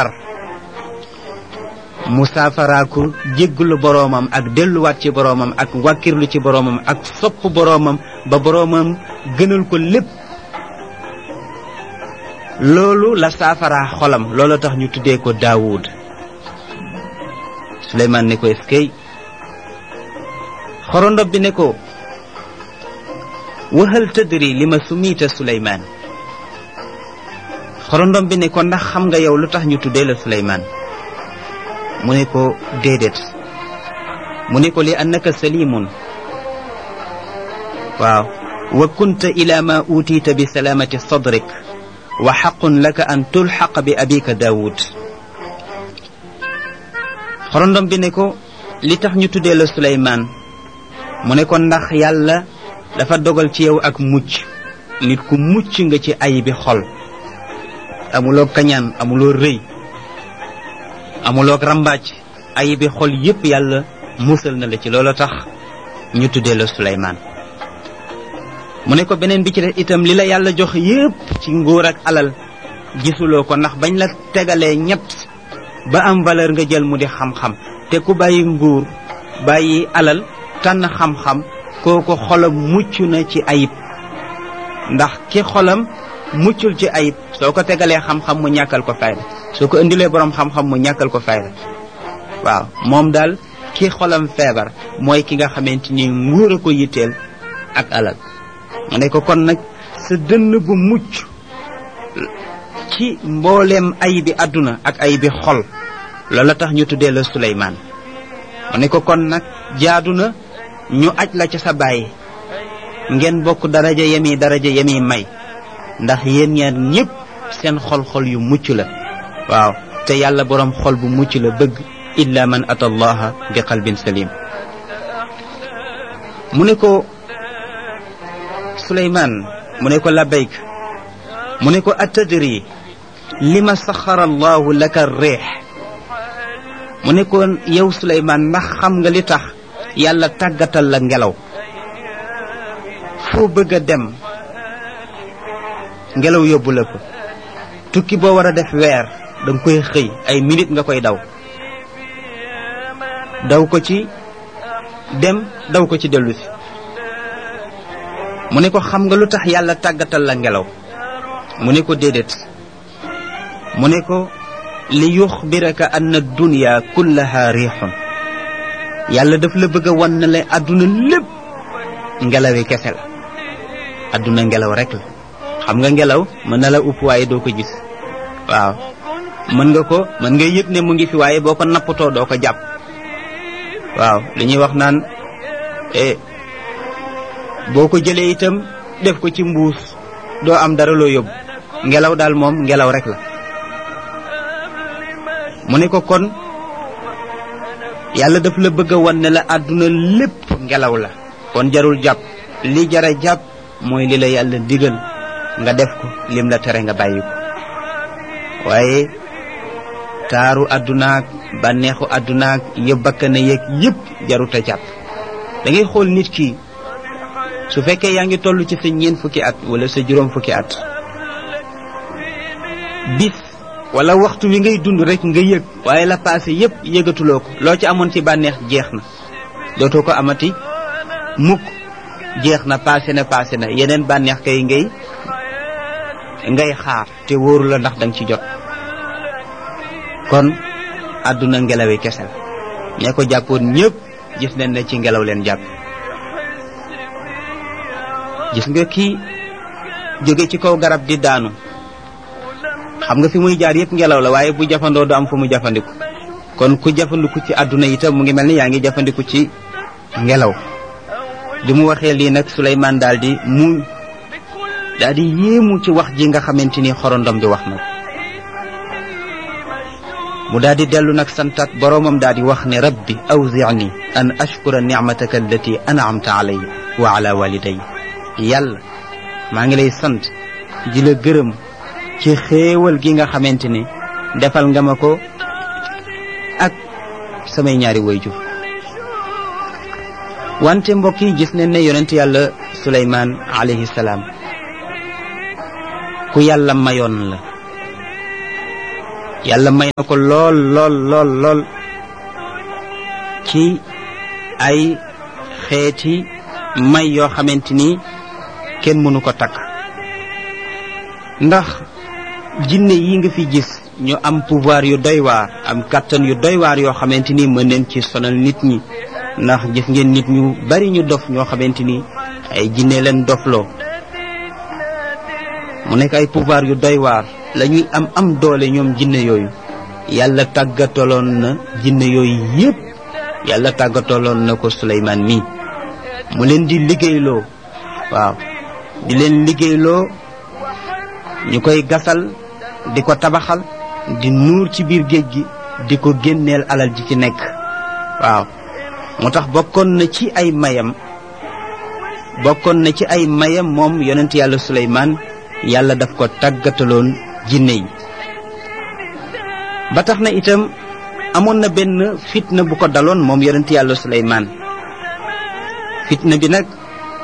musaafaraaku jéggulu boroomam ak delluwaat ci boroomam ak wàkkirlu ci boroomam ak sopp boroomam ba boroomam gënal ko lépp loolu la saafaraa xolam loolu tax ñu tuddee ko Daawud Suleymaan ne ko eskay xorondom bi ne ko wahal tadri li ma sumiita Suleymaan xorondom bi ne ko ndax xam nga yow lu tax ñu tuddee la Suleymaan mu ne ko déedéet mu ne ko li annaka salimun waaw wa kunta ila ma utiita bi salaamati sadrik wa xaqun laka an tulxaq bi abika Daawud xorondom bi ne ko li tax ñu tuddee la Suleymaan mu ne ko ndax yàlla dafa dogal ci yow ak mucc nit ku mucc nga ci ayibi xol amuloo kañaan amuloo rëy amuloo rambaaj ayibi xol yépp yàlla musal na la ci loolu tax ñu tuddee la Suleymaan mu ne ko beneen bi ci def itam li la yàlla jox yépp ci nguur ak alal gisuloo ko ndax bañ la tegalee ñett ba am valeur nga jël mu di xam-xam te ku bàyyi nguur bàyyi alal tànn xam-xam kooku xolam mucc na ci ayib ndax ki xolam muccul ci ayib soo ko tegalee xam-xam mu ñàkkal ko fayda soo ko indilee boroom xam-xam mu ñàkkal ko fayda waaw moom daal ki xolam feebar mooy ki nga xamante ni nguur a ko yitteel ak alal mu ne ko kon nag sa dënn bu mucc ci mbooleem ayibi àdduna ak ayibi xol loola tax ñu tuddee la Suleymaan mu ne ko kon nag jaadu na ñu aj la ca sa baay ngeen bokk daraja yemi may ndax yéen ñaar ñépp seen xol-xol yu mucc la waaw te yàlla boroom xol bu mucc la bëgg illa man ata allaha bi qalbin salim mu ne ko Suleymaan mu ne ko labayk mu ne ko atadri lima saxara allahu laka riix mu ne ko yow Suleymaan ndax xam nga li tax yàlla tàggatal la ngelaw foo bëgg a dem ngelaw yóbbu la ko tukki boo war a def weer danga koy xëy ay minute nga koy daw ko ci dem daw ko ci dellu si mu ne ko xam nga lu tax yàlla tàggatal la ngelaw mu ne ko déedéet mu ne ko li yuxbiraka anna dunya kullaha riixun yàlla daf la bëgg a wan ne la àdduna lépp ngelawi kese la àdduna ngelaw rek la xam nga ngelaw mën na la upp waaye doo ko gis waaw mën nga yëg ne mu ngi fi waaye boo ko nappatoo doo ko jàpp waaw li ñuy wax naan boo ko jëlee itam def ko ci mbuus doo am dara loo yóbbu ngelaw daal moom ngelaw rek la mu ne ko kon yàlla daf la bëgg a wan ne la àdduna lépp ngelaw la kon jarul jàpp li jara jàpp mooy li la yàlla digal nga def ko lim la tere nga bàyyi ko waaye taaru àddunaak bànneexu àddunaak yëpp bakkana yeeg yëpp jarut a jàpp da ngay xool nit ki su fekkee yaa ngi toll ci sa 4 fukki at wala sa 5 fukki at bis wala waxtu wi ngay dund rek nga yëg waaye la passé yëpp yëgatuloo ko loo ci amoon ci bànneex jeex na dootoo ko amati mukk jeex na passé na yeneen bànneex kay ngay xaar te wóoru la ndax danga ci jot kon àdduna ngelawi kese la ñee ko jàppoon ñëpp gis nañ ne ci ngelaw leen jàpp gis nga kii jóge ci kaw garab di daanu xam nga fi muy jaar yëpp ngelaw la waaye bu jafandoo du am fu mu jafandiku kon ku jafandiku ci àdduna itam mu ngi mel ni yaa ngi jafandiku ci ngelaw bi mu waxee lii nag Suleymaan daal di yéemu ci wax ji nga xamante ni xorondom bi wax na mu daal di dellu nag santat boroomam daal di wax ne rabbi awzi'ni an ashkura ni'mataka allati an'amta alayya wa ala walidayya yàlla maa ngi lay sant di la gërëm ci xéewal gi nga xamante ni defal nga ma ko ak samay ñaari wayjur wante mbokk yi gis nañ ne yonent yàlla Suleymaan alayhi salaam ku yàlla mayoon la yàlla may na ko lool ci ay xeeti may yoo xamante ni kenn mënu ko takk. ndax jinne yi nga fi gis ñu am pouvoir yu doy waar, am kàttan yu doy waar yoo xamante ni mën nañ ci sonal nit ñi. ndax gis ngeen nit ñu bari ñu dof ñoo xamante ni ay jinne leen dofloo. mu nekk ay pouvoir yu doy waar, la ñuy am doole ñoom jinne yooyu. yàlla tàggataloon na jinne yooyu yépp, yàlla tàggataloon na ko Suleymaan mi mu leen di liggéeyloo. waaw, di leen liggéeyloo, ñu koy gasal, di ko tabaxal, di nuur ci biir géej gi, di ko génneel alal ji ci nekk. waaw, moo tax bokkoon na ci ay mayam moom yonent yàlla Suleymaan, yàlla daf ko tàggataloon jinne yi. ba tax na itam amoon na benn fitna bu ko daloon moom yonent yàlla Suleymaan. fitna bi nag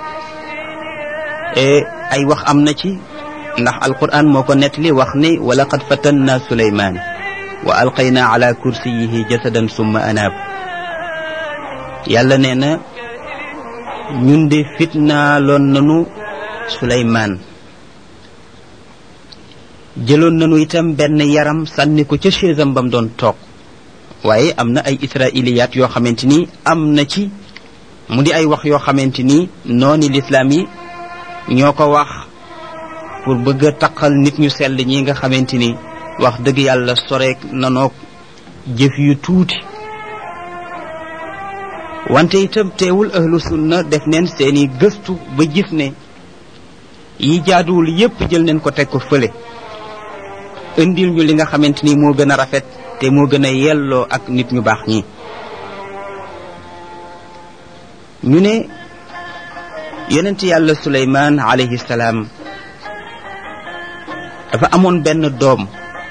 ay wax am na ci, ndax alquran moo ko nettali wax ne wa laqad fatanna Suleymaan wa alqaynaa ala kursiyihi jasadan summa anaab. yàlla nee na ñun de fitnaaloon nanu Suleymaan, jëloon nanu itam benn yaram sànni ko ca chaisam bam doon toog. waaye am na ay israiliyaat yoo xamante ni am na ci, mu di ay wax yoo xamante ni nooni lislaam yi ñoo ko wax pour bëgg a taqal nit ñu sell ñi nga xamante ni wax dëgg yàlla soreek nanoog jëf yu tuuti. wante itam teewul ahlu sunna def neen seeni gëstu ba gis ne yi jaaduwul yépp jël neen ko teg ko fële, indil ñu li nga xamante ni moo gën a rafet te moo gën a yelloo ak nit ñu baax ñi. ñu ne yonent yàlla Suleymaan alayhi salaam dafa amoon benn doom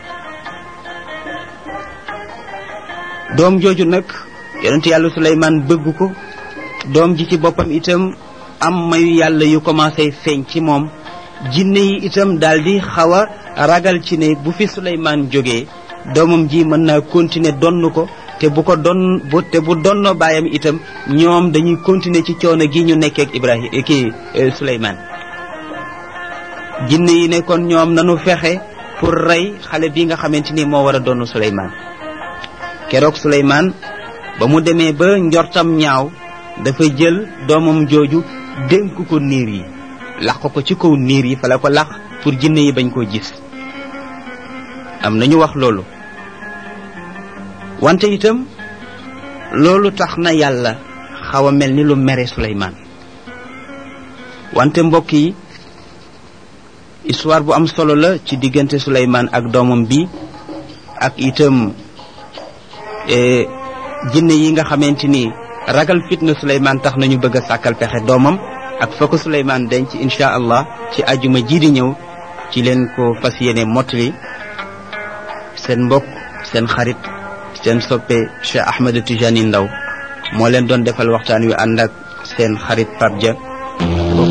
jooju nag yonent yàlla Suleymaan bëgg ko. doom ji ci boppam itam am mayu yàlla yu commencé feeñ ci moom. jinne yi itam daldi xaw a ragal ci ne bu fi Suleymaan jógee doomam ji mën naa continuer donn ko, te bu donnoo baayam itam ñoom dañuy continuer ci coono gi ñu nekkee ak Suleymaan. jinne yi ne kon ñoom nanu fexe pour rey xale bi nga xamante ni moo war a donn Suleymaan. keroog Suleymaan ba mu demee ba njortam ñaaw, dafa jël doomam jooju dénk ko niir yi, laq ko ci kaw niir yi, fa la ko laq pour jinne yi bañ koo gis. am nañu wax loolu. wante itam loolu tax na yàlla xaw a mel ni lu mere Suleymaan. wante mbokk yi, histoire bu am solo la ci diggante Suleymaan ak doomam bi, ak itam jinne yi nga xamante ni ragal fitna Suleymaan tax nañu bëgg a sàkkal pexe doomam, ak fa ko Suleymaan denc. insha allah ci ajuma ji di ñëw ci leen ko fas yéene mottali. seen mbokk, seen xarit, seen soppe Cheikh Ahmed Tidiane Ndao moo leen doon defal waxtaan wi ànd ak seen xarit Pape Dia.